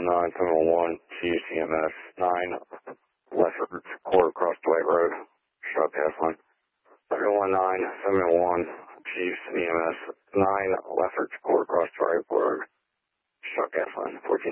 719, 711, Chiefs EMS, 9, Lefford Court across the White Road, shut gas line. 719, 711, Chiefs EMS, 9, Lefford Court across the White Road, shut gas line, 14.